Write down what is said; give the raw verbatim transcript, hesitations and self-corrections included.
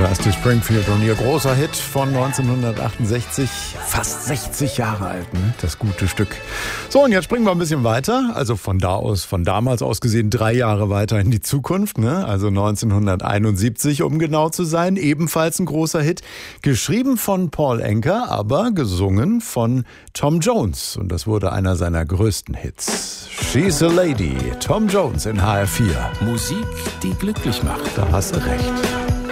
Dusty Springfield und ihr großer Hit von neunzehnhundertachtundsechzig, fast sechzig Jahre alt, ne? Das gute Stück. So, und jetzt springen wir ein bisschen weiter, also von da aus, von damals aus gesehen, drei Jahre weiter in die Zukunft, ne? Also neunzehnhunderteinundsiebzig, um genau zu sein, ebenfalls ein großer Hit, geschrieben von Paul Anka, aber gesungen von Tom Jones, und das wurde einer seiner größten Hits. She's a Lady, Tom Jones in H R vier. Musik, die glücklich macht. Da hast du recht.